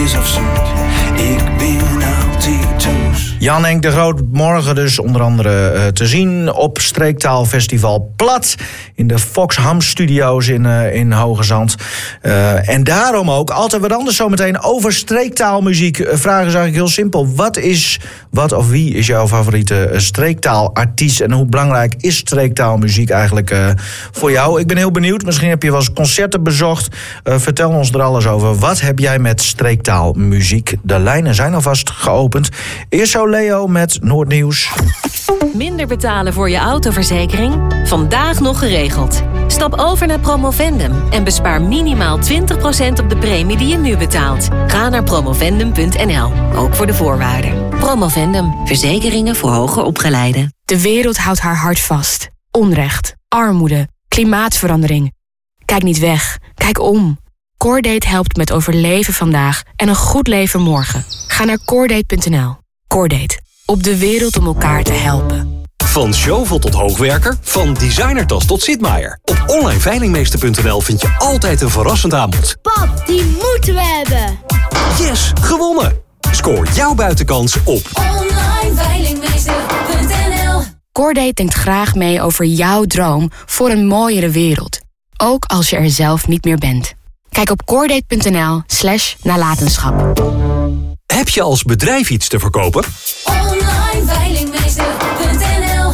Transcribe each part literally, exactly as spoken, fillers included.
is afsurd. Ik ben altitudes. Jan Henk de Groot, morgen dus onder andere uh, te zien op Streektaalfestival Plat in de Foxham Studios in, uh, in Hoge Zand. Uh, en daarom ook altijd wat anders zometeen over streektaalmuziek. Uh, vragen is eigenlijk heel simpel. Wat is, wat of wie is jouw favoriete uh, streektaalartiest en hoe belangrijk is streektaalmuziek eigenlijk uh, voor jou? Ik ben heel benieuwd. Misschien heb je wel eens concerten bezocht. Uh, vertel ons er alles over. Wat heb jij met streektaalmuziek? De lijnen zijn alvast geopend. Eerst zo Leo met Noordnieuws. Minder betalen voor je autoverzekering? Vandaag nog geregeld. Stap over naar Promovendum en bespaar minimaal twintig procent op de premie die je nu betaalt. Ga naar promovendum punt n l, ook voor de voorwaarden. Promovendum, verzekeringen voor hoger opgeleiden. De wereld houdt haar hart vast. Onrecht, armoede, klimaatverandering. Kijk niet weg, kijk om. Cordate helpt met overleven vandaag en een goed leven morgen. Ga naar cordate punt n l. Cordate, op de wereld om elkaar te helpen. Van Zjovel tot hoogwerker, van designertas tot Sitmaier. Op online veilingmeester punt n l vind je altijd een verrassend aanbod. Pap, die moeten we hebben. Yes, gewonnen! Scoor jouw buitenkans op online veilingmeester punt n l. Cordate denkt graag mee over jouw droom voor een mooiere wereld. Ook als je er zelf niet meer bent. Kijk op cordate punt n l slash nalatenschap. Heb je als bedrijf iets te verkopen? online veilingmeester punt n l.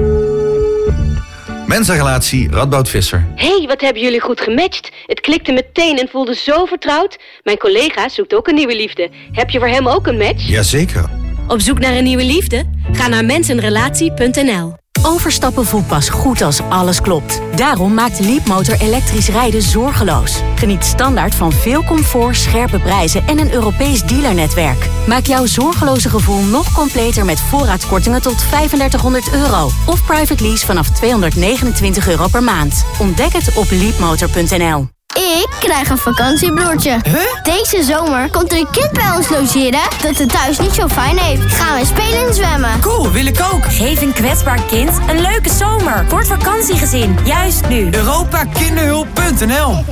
Mensenrelatie, Radboud Visser. Hey, wat hebben jullie goed gematcht. Het klikte meteen en voelde zo vertrouwd. Mijn collega zoekt ook een nieuwe liefde. Heb je voor hem ook een match? Jazeker. Op zoek naar een nieuwe liefde? Ga naar mensenrelatie punt n l. Overstappen voelt pas goed als alles klopt. Daarom maakt Leapmotor elektrisch rijden zorgeloos. Geniet standaard van veel comfort, scherpe prijzen en een Europees dealernetwerk. Maak jouw zorgeloze gevoel nog completer met voorraadkortingen tot vijfendertighonderd euro. Of private lease vanaf tweehonderdnegenentwintig euro per maand. Ontdek het op leapmotor punt n l. Ik krijg een vakantiebroertje. Huh? Deze zomer komt er een kind bij ons logeren dat het thuis niet zo fijn heeft. Gaan we spelen en zwemmen. Cool, wil ik ook. Geef een kwetsbaar kind een leuke zomer. Voor het vakantiegezin, juist nu. Europa Kinderhulp punt n l.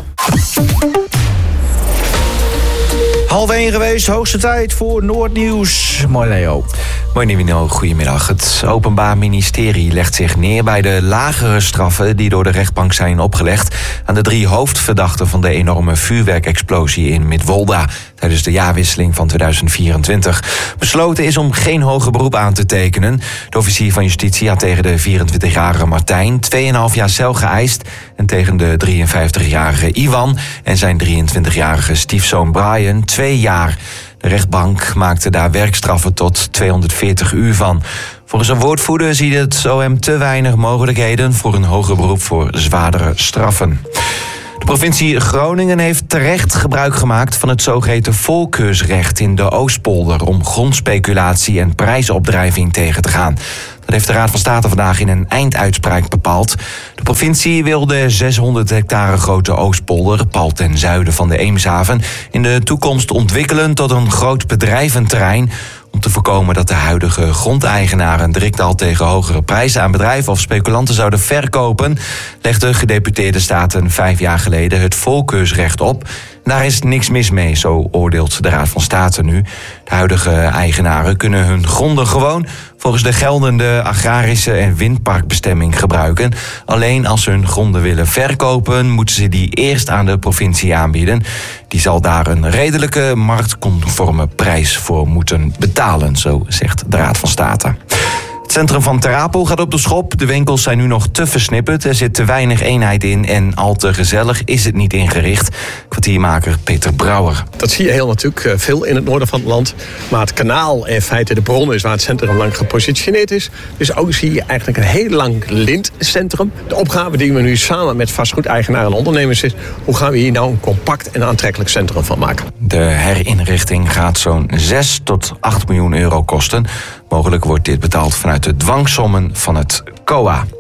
Half één geweest, hoogste tijd voor Noordnieuws. Mooi Leo. Mooi Nivino, goedemiddag. Het Openbaar Ministerie legt zich neer bij de lagere straffen die door de rechtbank zijn opgelegd aan de drie hoofdverdachten van de enorme vuurwerkexplosie in Midwolda tijdens de jaarwisseling van tweeduizend vierentwintig. Besloten is om geen hoger beroep aan te tekenen. De officier van justitie had tegen de vierentwintigjarige Martijn twee komma vijf jaar cel geëist en tegen de drieënvijftigjarige Iwan en zijn drieëntwintigjarige stiefzoon Brian twee jaar. De rechtbank maakte daar werkstraffen tot tweehonderdveertig uur van. Volgens een woordvoerder ziet het O M te weinig mogelijkheden voor een hoger beroep voor zwaardere straffen. De provincie Groningen heeft terecht gebruik gemaakt van het zogeheten voorkeursrecht in de Oostpolder om grondspeculatie en prijsopdrijving tegen te gaan. Dat heeft de Raad van State vandaag in een einduitspraak bepaald. De provincie wil de zeshonderd hectare grote Oostpolder, pal ten zuiden van de Eemshaven, in de toekomst ontwikkelen tot een groot bedrijventerrein om te voorkomen dat de huidige grondeigenaren direct al tegen hogere prijzen aan bedrijven of speculanten zouden verkopen, legde gedeputeerde staten vijf jaar geleden het voorkeursrecht op. Daar is niks mis mee, zo oordeelt de Raad van State nu. De huidige eigenaren kunnen hun gronden gewoon volgens de geldende agrarische en windparkbestemming gebruiken. Alleen als ze hun gronden willen verkopen, moeten ze die eerst aan de provincie aanbieden. Die zal daar een redelijke, marktconforme prijs voor moeten betalen, zo zegt de Raad van State. Het centrum van Ter Apel gaat op de schop. De winkels zijn nu nog te versnipperd. Er zit te weinig eenheid in en al te gezellig is het niet ingericht. Kwartiermaker Peter Brouwer. Dat zie je heel natuurlijk veel in het noorden van het land. Maar het kanaal in feite de bron is waar het centrum lang gepositioneerd is. Dus ook zie je eigenlijk een heel lang lintcentrum. De opgave die we nu samen met vastgoedeigenaren en ondernemers is: hoe gaan we hier nou een compact en aantrekkelijk centrum van maken? De herinrichting gaat zo'n zes tot acht miljoen euro kosten. Mogelijk wordt dit betaald vanuit de dwangsommen van het C O A.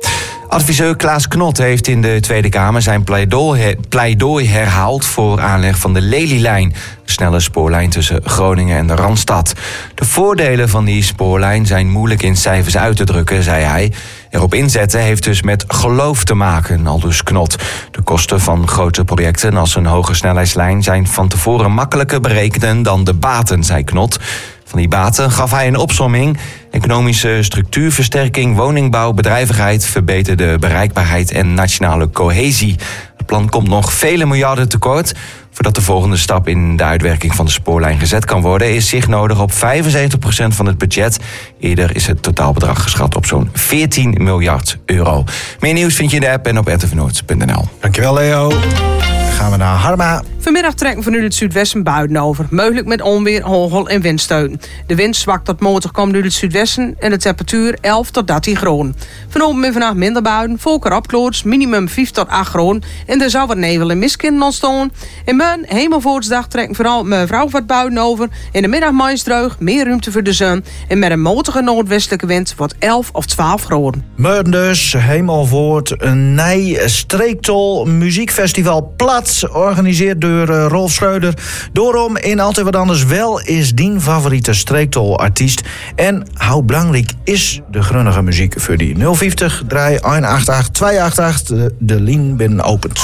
Adviseur Klaas Knot heeft in de Tweede Kamer zijn pleidooi, pleidooi herhaald voor aanleg van de Lelylijn, de snelle spoorlijn tussen Groningen en de Randstad. De voordelen van die spoorlijn zijn moeilijk in cijfers uit te drukken, zei hij. Erop inzetten heeft dus met geloof te maken, aldus Knot. De kosten van grote projecten als een hoge snelheidslijn zijn van tevoren makkelijker berekenen dan de baten, zei Knot. Van die baten gaf hij een opsomming: economische structuurversterking, woningbouw, bedrijvigheid, verbeterde bereikbaarheid en nationale cohesie. Het plan komt nog vele miljarden tekort. Voordat de volgende stap in de uitwerking van de spoorlijn gezet kan worden, is zich nodig op vijfenzeventig procent van het budget. Eerder is het totaalbedrag geschat op zo'n veertien miljard euro. Meer nieuws vind je in de app en op r t v noord punt n l. Dankjewel, Leo. Dan gaan we naar Harma. Vanmiddag trekken vanuit het zuidwesten buiten over. Mogelijk met onweer, hagel en windsteun. De wind zwakt tot matig komt uit het zuidwesten en de temperatuur elf tot dertien graden. Vanochtend en vannacht minder buiten, volker opkloors, minimum vijf tot acht graden. En er zou wat nevel en mist ontstaan. In morgen, hemelvoortsdag, trekken vooral mevrouw wat buiten over. In de middag maïsdreug, meer ruimte voor de zon. En met een matige noordwestelijke wind wordt elf of twaalf graden. Morgen dus, hemelvoort, een nij streektol muziekfestival Plat, organiseerd door Rolf Schreuder. Daarom in Altijd Wat Anders wel is die favoriete streektolartiest. En hoe belangrijk is de grunnige muziek voor die nul vijftig drie een acht acht twee acht acht? De, de lijn binnen opent.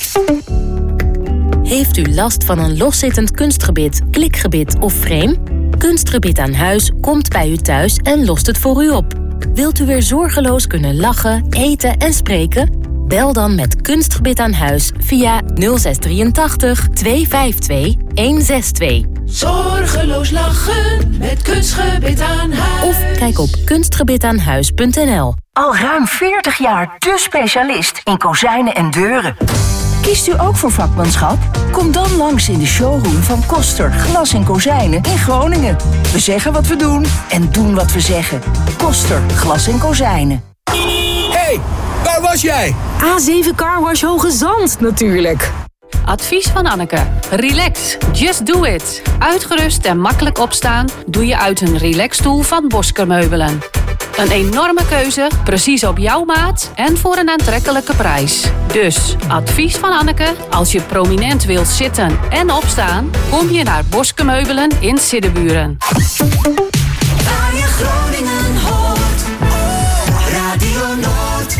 Heeft u last van een loszittend kunstgebit, klikgebit of frame? Kunstgebit aan Huis komt bij u thuis en lost het voor u op. Wilt u weer zorgeloos kunnen lachen, eten en spreken? Bel dan met Kunstgebit aan Huis via nul zes drieëntachtig twee vijf twee een zes twee. Zorgeloos lachen met Kunstgebit aan Huis. Of kijk op kunstgebitaanhuis punt n l. Al ruim veertig jaar de specialist in kozijnen en deuren. Kiest u ook voor vakmanschap? Kom dan langs in de showroom van Koster Glas en Kozijnen in Groningen. We zeggen wat we doen en doen wat we zeggen. Koster Glas en Kozijnen. Hey, waar was jij? A zeven Carwash Hoge Zand natuurlijk. Advies van Anneke. Relax, just do it. Uitgerust en makkelijk opstaan doe je uit een relaxstoel van Bosker Meubelen. Een enorme keuze, precies op jouw maat en voor een aantrekkelijke prijs. Dus, advies van Anneke, als je prominent wilt zitten en opstaan, kom je naar Bosker Meubelen in Siddeburen. Waar je Groningen hoort, Radio Noord.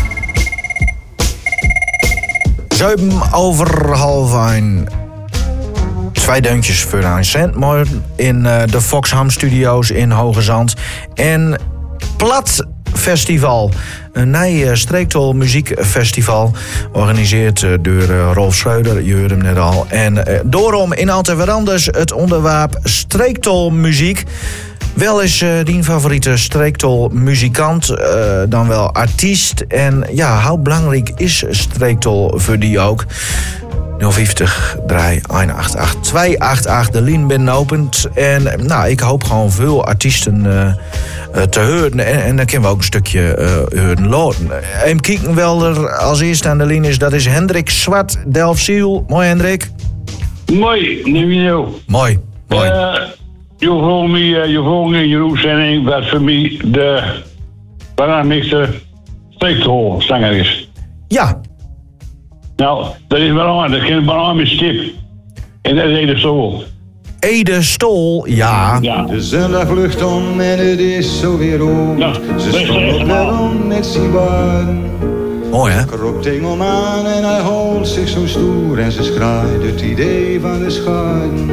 Zeven over half een. Twee deuntjes voor een cent, maar in uh, de Foxham Studio's in Hoge Zand. En Plat Festival, een nieuw streektol muziekfestival, organiseerd uh, door uh, Rolf Schreuder, je hoorde hem net al. En uh, daarom in Altijd Wat Anders het onderwerp streektolmuziek. Wel is uh, die favoriete streektolmuzikant, uh, dan wel artiest. En ja, hoe belangrijk is streektol voor die ook? nul vijftig drie een acht acht twee acht acht, de lijn binnenopend. En nou, ik hoop gewoon veel artiesten uh, uh, te horen. En, en dan kunnen we ook een stukje uh, horen laten. Even kijken wel er als eerste aan de lijn is, dat is Hendrik Zwart, Delfziel. Mooi, Hendrik. Mooi, Nivino. Mooi, mooi. Uh, je vroeg me, uh, je vroeg me in je uitzending wat voor mij de belangrijkste streektolzanger is. Ja. Nou, dat is belangrijk. Dat is een belangrijke stip. En dat is Ede Stol. Ede Stol, ja. ja. De zondag lucht om en het is zo weer rood. Ja, ze stond op perron met zijn baan. Mooi, hè? Roept hem aan en hij houdt zich zo stoer. En ze schraait het idee van de schaden.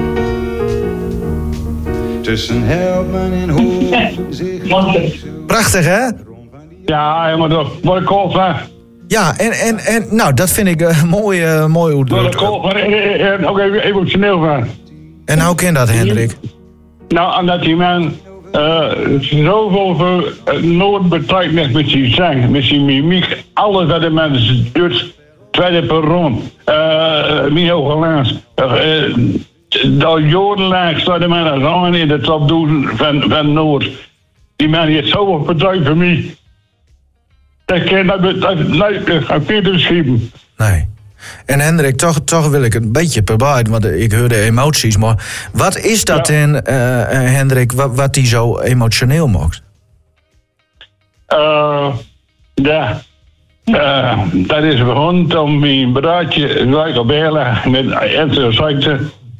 Tussen Helpman en Hoofd. Prachtig, hè? Ja, maar dat wordt ik al van. Ja, en, en, en nou, dat vind ik uh, mooi, uh, mooi hoe het wordt. En ook even emotioneel van. En hoe ken dat, Hendrik? Nou, omdat die man uh, zoveel voor uh, Noord betrekt met, met zijn zang, met zijn mimiek. Alles wat de man doet, tweede perron, uh, Mino Gelaans. Uh, al jarenlang staat de man aan in de top doen van, van Noord. Die man heeft zoveel betrekt voor mij. Ik kan dat niet beschrijven. Nee. En Hendrik, toch, toch wil ik een beetje proberen, want ik hoor de emoties. Maar wat is dat ja. in, uh, Hendrik, wat, wat die zo emotioneel maakt? Uh, ja. Uh, dat is begonnen toen mijn broertje gelijk op Berla met ernstige ziekte.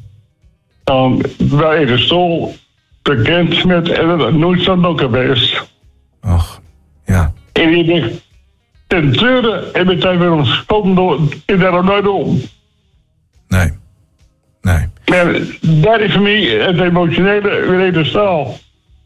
Dan bij de stoel bekend met nooit zo'n ook geweest. Och, ja. En die ben ik ten tweede en meteen weer ontspoten door en daar nooit om. Nee. Nee. Maar dat is voor mij het emotionele weer de staal.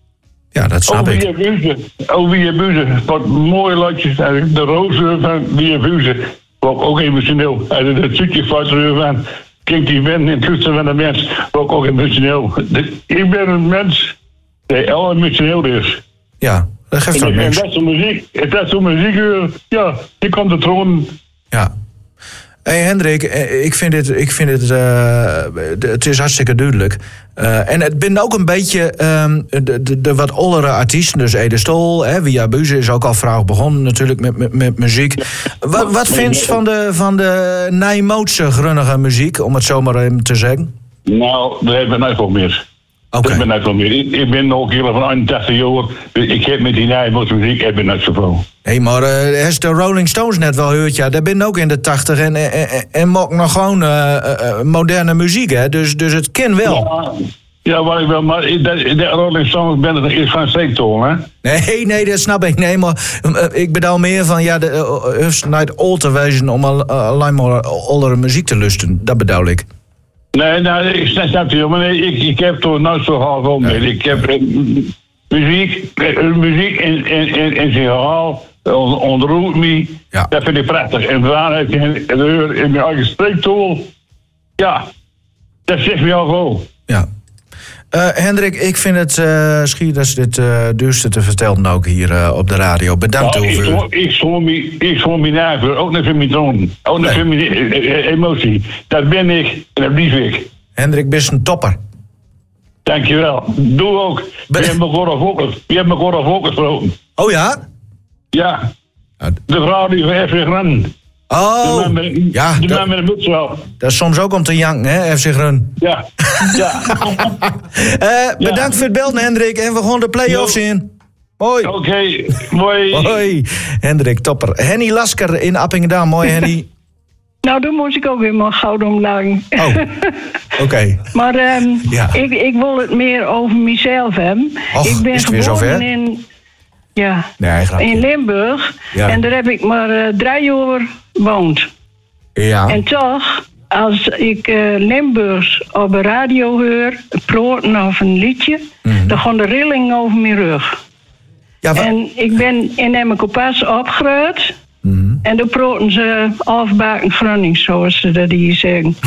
Ja, dat snap over ik. Over Buze. Over je Buze. Wat mooie latjes. De rozen van Via Buze. Ook, ook emotioneel. En het stukje foto van. Kijk die wind in het toetsen van de mens. Ook, ook emotioneel. Ik ben een mens die al emotioneel is. Ja, dat geeft ook niks. En dat zo'n muziek. Dat zo'n muziek. Ja, die komt de troon. Ja. Hey Hendrik, ik vind dit, ik vind dit uh, het is hartstikke duidelijk. Uh, en het ben ook een beetje um, de, de, de wat oudere artiesten, dus Ede Stol, hè, Via Buze is ook al vroeg begonnen natuurlijk met, met, met muziek. Wat, wat vind je van de, van de Nijmootse grunnige muziek, om het zomaar te zeggen? Nou, daar hebben we nooit veel meer. Okay. Ik ben net wel meer. Ik, ik ben nog heel van eenentachtig jaar. Ik heb met die Nijmootse muziek, ik ben net zoveel. Hé, hey, maar uh, heeft de Rolling Stones net wel gehoord, ja, daar ben ook in de tachtig en, en, en, en maakt nog gewoon uh, uh, moderne muziek, hè? Dus, dus het kan wel. Ja, ja, wat ik wel, maar de, de Rolling Stones ben er is van steektoon, hè? Nee, nee, dat snap ik. Nee, maar uh, ik bedoel meer van, ja, de uh, is niet old te wezen om al, uh, alleen maar oudere muziek te lusten. Dat bedoel ik. Nee, nou, ik snap je, maar nee, ik, ik heb toch nooit zo half om. Nee. Ik heb uh, muziek, uh, muziek in, in, in, in zijn gehaal. Ontroert me. Ja. Dat vind ik prachtig. En daarna heb je in, in mijn eigen spreektool. Ja, dat zegt me al veel. Ja. Uh, Hendrik, ik vind het uh, schier dat je dit uh, duurste te vertellen ook hier uh, op de radio. Bedankt nou, over. Ik schoon me, ik schoon me naar, ook naar mijn toon. Ook naar mijn emotie. Dat ben ik en dat blijf ik. Hendrik, bent een topper. Dankjewel. Doe ook. We hebben elkaar al ook, we hebben elkaar al ook gesproken. Oh ja? Ja. De vrouw die van F C Grun. Oh, de man met, ja. De man met een muts wel. Dat is soms ook om te janken, hè, F C Grun. Ja, ja. uh, bedankt ja. voor het belden, Hendrik. En we gaan de play-offs jo. in. Hoi. Oké, okay. mooi. Hoi. Hendrik, topper. Henny Lasker in Appingedam. Mooi, Henny. Nou, dan moest ik ook weer mijn gouden omlang. Oh, oké. Okay. Maar um, ja. ik, ik wil het meer over mezelf hebben. Och, ik ben is het weer zover? in... Ja, nee, in Limburg. Ja. En daar heb ik maar uh, drie jaar gewoond. Ja. En toch, als ik uh, Limburgs op de radio hoor, praten of een liedje, mm-hmm. dan gaan de rillingen over mijn rug. Ja, wa- en ik ben in Emmekopas opgegroeid. Mm-hmm. En dan praten ze afbaken Gronings, zoals ze dat hier zeggen.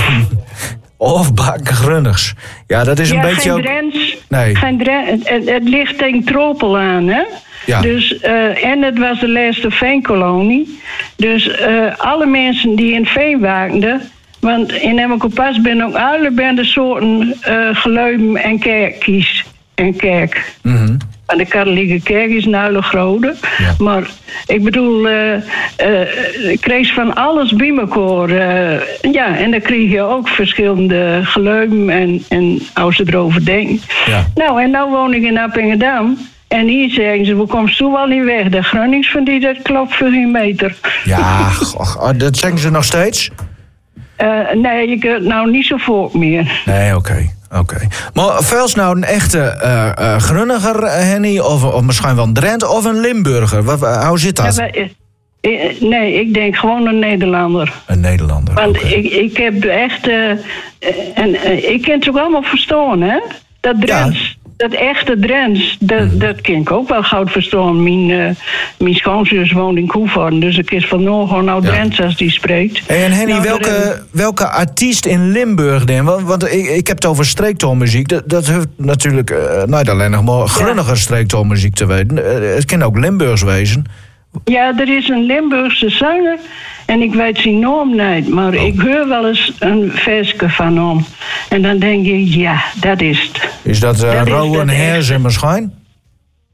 Afbaken Gronings. Ja, dat is ja, een beetje... Geen Drents. Nee. Geen Drents. Het, het ligt tegen Tropel aan, hè? Ja. Dus, uh, en het was de laatste veenkolonie. Dus uh, alle mensen die in veen woonden... Want in Emmekopas ben ook alle bende soorten uh, geluiden en kerkjes en kerk. Mm-hmm. En de katholieke kerk is nou grote. Ja. Maar ik bedoel, uh, uh, ik kreeg van alles bij elkaar. Uh, ja, en dan kreeg je ook verschillende geluiden en, en als ze erover denken. Ja. Nou, en nou woon ik in Appingedam. En hier zeggen ze, we komen zo wel niet weg. De Gronings van die, dat klopt voor geen meter. Ja, goh, dat zeggen ze nog steeds? Uh, nee, ik heb het nou niet zo voor meer. Nee, oké. Okay. Oké. Okay. Maar vuils nou een echte uh, uh, Grunniger, Henny, of, of misschien wel een Drent of een Limburger? Wat, uh, hoe zit dat? Ja, maar, uh, nee, ik denk gewoon een Nederlander. Een Nederlander, Want okay. ik, ik heb echt... Uh, en uh, ik kan het ook allemaal verstaan, hè? Dat Drents. Ja. Dat echte Drents, dat, mm. dat kan ik ook wel goud verstaan. Mijn, uh, mijn schoonzus woont in Koevoorden, dus ik is van nou gewoon nou Drents ja. als die spreekt. Hey, en Henny, nou, welke, er, welke artiest in Limburg dan? Want, want ik, ik heb het over streektoonmuziek. Dat, dat heeft natuurlijk uh, niet alleen nog maar grunnige ja. streektoonmuziek te weten. Uh, het kan ook Limburgs wezen. Ja, er is een Limburgse zanger en ik weet zijn naam niet, maar oh. ik hoor wel eens een versje van hem. En dan denk ik, ja, dat is het. Is dat uh, Rowan Herzen misschien?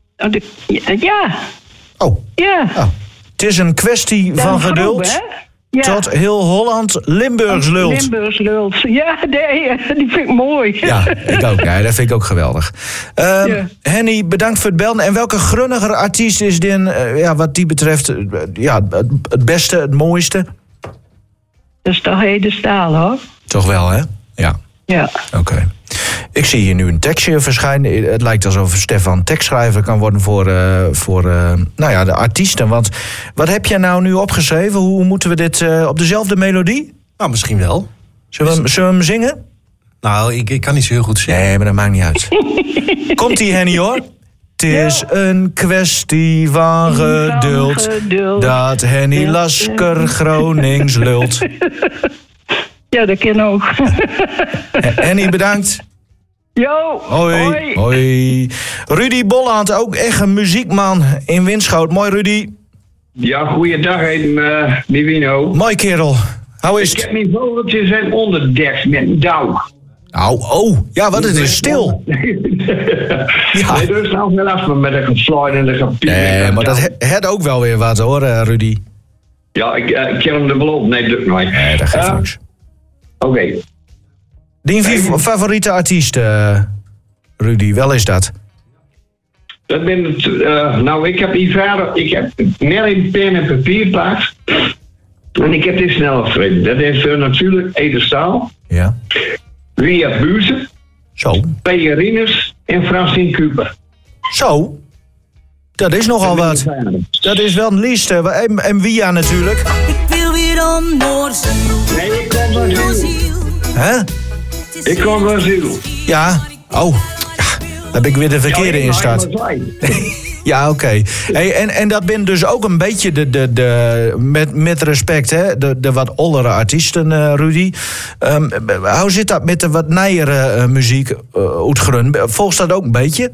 Ja. Oh. Ja. Oh. Het is een kwestie dat van groep, geduld. Hè? Ja. tot heel Holland Limburgs lult. Limburgs lult. Ja, nee, die vind ik mooi. Ja, ik ook. Ja, dat vind ik ook geweldig. Um, Ja. Henny, bedankt voor het bellen. En welke grunniger artiest is dit, uh, ja, wat die betreft, uh, ja, het, het beste, het mooiste? Dat is toch Hede Staal, hoor. Toch wel, hè? Ja. Ja. Oké. Okay. Ik zie hier nu een tekstje verschijnen. Het lijkt alsof Stefan tekstschrijver kan worden voor, uh, voor uh, nou ja, de artiesten. Want wat heb jij nou nu opgeschreven? Hoe moeten we dit uh, op dezelfde melodie? Nou, misschien wel. Zullen we, hem- zullen we hem zingen? Nou, ik, ik kan niet zo heel goed zingen. Nee, maar dat maakt niet uit. Komt-ie, Henny, hoor. Het is een kwestie van geduld, geduld. dat Henny Ja. Lasker Gronings lult. Ja, dat ken ook. Henny, bedankt. Jo, Hoi. hoi. Hoi. Rudy Bolland, ook echt een muziekman in Winschoot. Mooi, Rudy. Ja, goeiedag, uh, Mivino. Mooi, kerel. Hoe is Ik het? heb mijn vogeltjes zijn onderdekt met een dauw. Nou, oh. Ja, wat het is stil. Ja. Nee, dus nou wel af met een gefluit en een gepiep. Nee, maar dat het ook wel weer wat, hoor, uh, Rudy. Ja, ik, uh, ik ken hem er wel op. Nee, dat nooit. Nee, dat geeft niks. Oké. Okay. Die v- favoriete artiest, uh, Rudy, wel is dat? Dat ben het, uh, nou, ik heb die vader, ik heb net een pen en papier gepakt. En ik heb dit snel geschreven. Dat is uh, natuurlijk Ede Staal. Ja. Ria Buzen. Zo. P. Rinus en Francine Kuper. Zo. Dat is nogal wat. Dat is wel een lijst. hè. En, en Via natuurlijk. Ik wil weer onder ziel. Nee, ik kom van ziel. Hè? Ik kom van ziel. Ja. Oh. Ja. Dan heb ik weer de verkeerde in staat. Ja, oké. Okay. Hey, en, en dat ben dus ook een beetje de, de, de met, met respect, hè, de, de wat ollere artiesten, uh, Rudy. Um, hoe zit dat met de wat nijere uh, muziek, uh, Oetgrun? Volgt dat ook een beetje?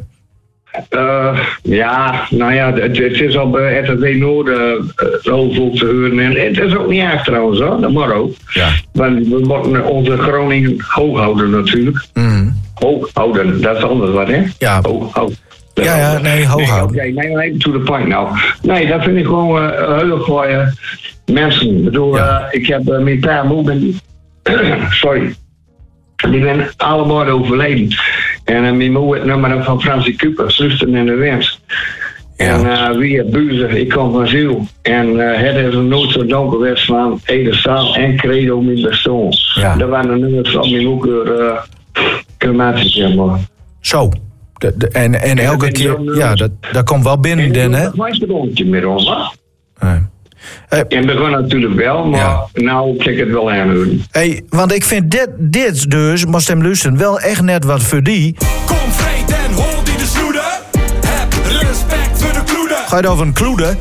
Uh, ja, nou ja, het, het is al bij R T W Noorden uh, zoveel te horen. En het is ook niet erg trouwens, hoor. Dat mag ook. Ja. Want we moeten onze Groningen hoog houden natuurlijk. Mm. Hoog houden, dat is anders wat, hè? Ja. Hoog houden. Ja, ja, nee, hoog houden. Nee, okay, nee, nee, to the point nou. Nee, dat vind ik gewoon uh, heel goede mensen. Ik bedoel, ja. uh, ik heb uh, mijn paar moe sorry. Die zijn allemaal overleden. En uh, mijn moe het nummer van Francie Kuper, Zuster in de Wind. En uh, wie Buzen, ik kom van ziel. En uh, het is een nooit zo donker geweest van Ede Staal en Credo mijn bestaan. Ja. Dat waren de nummers van mijn moeder uh, crematie, zeg maar. Zo. De, de, en, en elke en keer, dan, ja, dat, dat komt wel binnen, Den, hè? Dat was het rondje meer om, hè? Nee. Hey. En begon natuurlijk wel, maar ja. Nou kijk het wel aan. Hey, want ik vind dit, dit dus, moest hem luisteren, wel echt net wat voor die. Kom vreed en hold in de sloeden. Heb respect voor de kloeden. Ga je het over een kloede?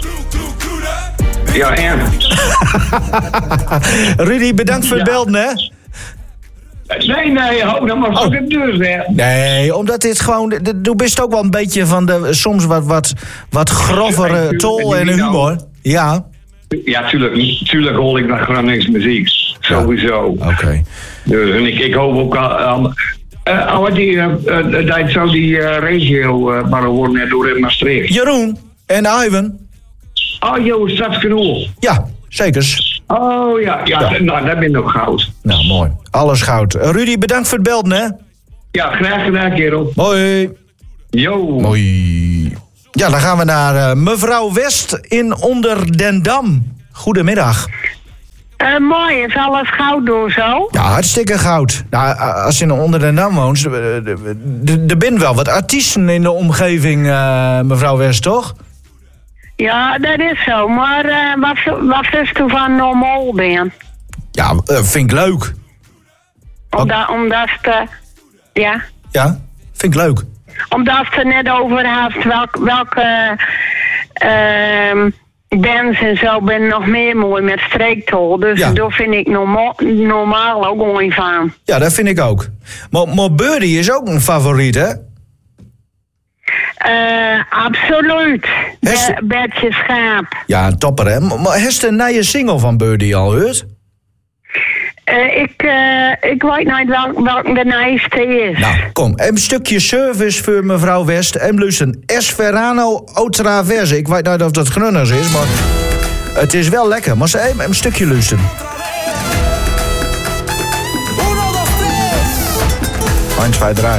Ja, en? Rudy, bedankt voor het ja. belden, hè? Nee, nee, ho, dan mag ik het dus weer. Nee, omdat dit gewoon... Du bent ook wel een beetje van de soms wat, wat, wat grovere ja, tol en humor. Ja. Ja, tuurlijk. Tuurlijk hoor ik naar Gronings muziek. Sowieso. Ja. Oké. Okay. Dus, en ik, ik hoop ook al... Uh, uh, die, uh, uh, dat zou die uh, regio uh, maar worden net door in Maastricht. Jeroen en Ivan. Oh, joh, Stadskanoel. Ja, zekers. Oh ja, ja, ja. Nou, dat ben ik nog goud. Nou, mooi. Alles goud. Rudy, bedankt voor het belden, hè? Ja, graag gedaan, kerel. Hoi. Yo. Hoi. Ja, dan gaan we naar uh, mevrouw West in Onderdendam. Goedemiddag. Uh, mooi, is alles goud door zo? Ja, hartstikke goud. Nou, als je in Onderdendam woont, er zijn wel wat artiesten in de omgeving, uh, mevrouw West, toch? Ja, dat is zo. Maar uh, wat, wat is er van normaal ben? Ja, uh, vind ik leuk. Omdat, omdat het... Uh, ja? Ja, vind ik leuk. Omdat het er net over had welk, welke uh, bands en zo ben nog meer mooi met streektol. Dus ja. Daar vind ik normaal, normaal ook mooi van. Ja, dat vind ik ook. Maar, maar Birdie is ook een favoriet, hè? Uh, absoluut. Be- Bertje Schaap. Ja, een topper, hè? Maar heeft een nieuwe single van Birdie al gehoord? Uh, ik, uh, ik weet niet welk, welk de nieuwste is. Nou, kom. Een stukje service voor mevrouw West. En luisteren. Esperano Outra Verse. Ik weet niet of dat Grunners is, maar... Het is wel lekker, maar ze even een stukje luisteren. één, twee, drie.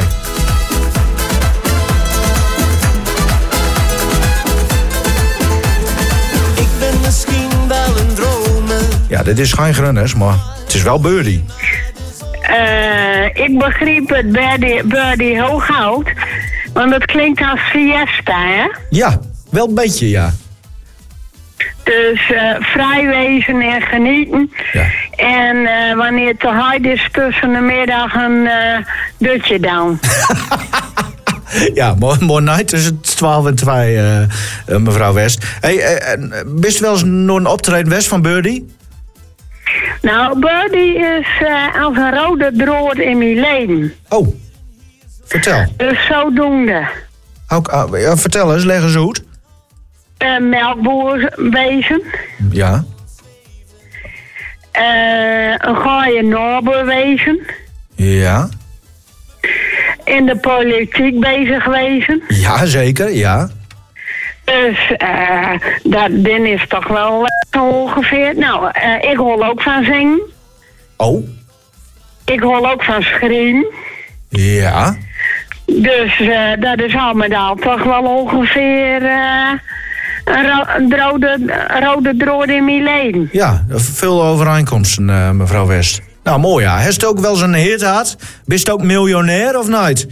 Ik ben misschien wel een dromer. Ja, dit is geen grunners, maar het is wel birdie. Uh, ik begreep het Birdie, birdie Hooghout. Want dat klinkt als siesta, hè? Ja, wel een beetje, ja. Dus uh, vrij wezen en genieten. Ja. En uh, wanneer het te hard is tussen de middag een uh, dutje down. Ja, mooi, mooi night tussen twaalf en twee, uh, uh, mevrouw West. Hey, uh, bist wel eens nog een optreden West van Birdie? Nou, Birdie is uh, als een rode draad in mijn leven. Oh, vertel. Dus zodoende. Ook, uh, ja, vertel eens, leg eens uit. Uh, melkboer wezen. Ja. Uh, een goeie naaber wezen. Ja. In de politiek bezig wezen. Ja, zeker, ja. Dus uh, dat ding is toch wel uh, ongeveer. Nou, uh, ik hol ook van zingen. Oh. Ik hol ook van schreeuwen. Ja. Dus uh, dat is al met al toch wel ongeveer uh, een, ro een rode, rode draad in mijn leven. Ja, veel overeenkomsten, uh, mevrouw West. Nou, mooi ja. Heeft u ook wel zo'n hit gehad? Bist u ook miljonair of niet?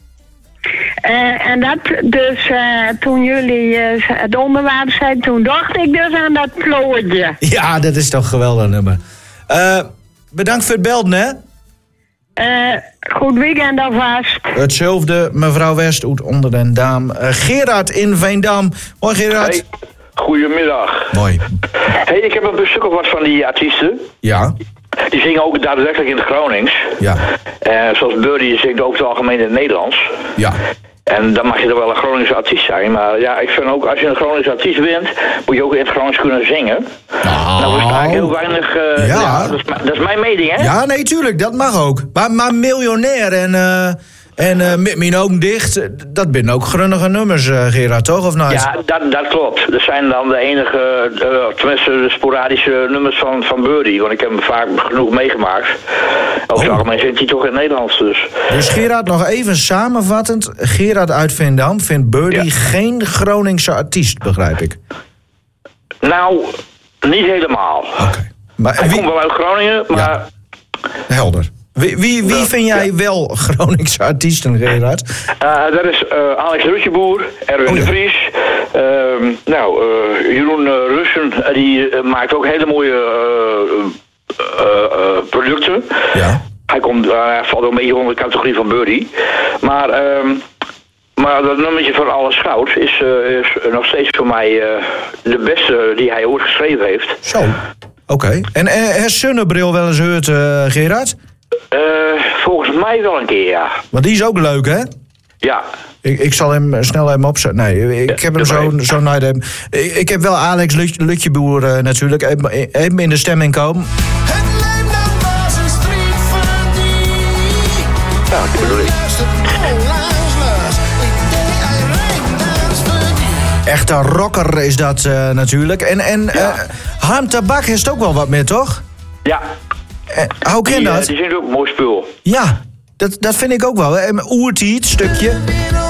Uh, en dat dus uh, toen jullie uh, het onderwerp zijn, toen dacht ik dus aan dat plootje. Ja, dat is toch geweldig nummer. Uh, bedankt voor het belden, hè? Uh, goed weekend alvast. Hetzelfde, mevrouw West, uit onder den Daam. Uh, Gerard in Veendam. Hoi Gerard. Hey, goedemiddag. Mooi. Hey, ik heb een stuk of wat van die artiesten. Ja. Die zingen ook daadwerkelijk in het Gronings. Ja. Uh, zoals Birdie zingt over het algemeen in het Nederlands. Ja. En dan mag je er wel een Groningse artiest zijn. Maar ja, ik vind ook, als je een Groningse artiest bent, moet je ook in het Gronings kunnen zingen. Nou, nou versta ik heel weinig. Uh, ja. ja dat, is, dat is mijn mening, hè? Ja, nee, tuurlijk, dat mag ook. Maar, maar miljonair en, uh, en uh, met mijn ogen dicht, dat zijn ook grunnige nummers, uh, Gerard, toch? Of niet? Ja, dat, dat klopt. Dat zijn dan de enige, uh, tenminste de sporadische nummers van, van Birdie. Want ik heb hem vaak genoeg meegemaakt. Over het algemeen zingt hij toch in het Nederlands, dus. Dus Gerard, nog even samenvattend. Gerard uit Veendam vindt Birdie ja. geen Groningse artiest, begrijp ik. Nou, niet helemaal. Oké. Okay. Hij wie... komt wel uit Groningen, maar... Ja. Helder. Wie, wie, wie vind jij ja. wel Groningse artiesten, Gerard? Uh, dat is uh, Alex Rutjeboer, Erwin oh, ja. de Vries. Uh, nou, uh, Jeroen uh, Russen, uh, die uh, maakt ook hele mooie uh, uh, uh, producten. Ja. Hij, komt, uh, hij valt ook een beetje onder de categorie van Birdie. Maar, uh, maar dat nummertje van Alles Goud is, uh, is nog steeds voor mij uh, de beste die hij ooit geschreven heeft. Zo, oké. Okay. En uh, heeft Zonnebril wel eens gehoord, uh, Gerard? Uh, volgens mij wel een keer, ja. Maar die is ook leuk, hè? Ja. Ik, ik zal hem snel hem opzetten. Nee, ik ja, heb hem zo, zo naar hem. Ik, ik heb wel Alex Lut, Lutjeboer uh, natuurlijk. Even in de stemming komen. Het lijkt dan was een street van die. Ja, dat bedoel ik. Echte rocker is dat uh, natuurlijk. En, en ja. uh, Harm Tabak heeft ook wel wat meer, toch? Ja. Uh, hoe ken dat? Uh, die zijn ook een mooi spul. Ja, dat, dat vind ik ook wel. Oertiet, stukje.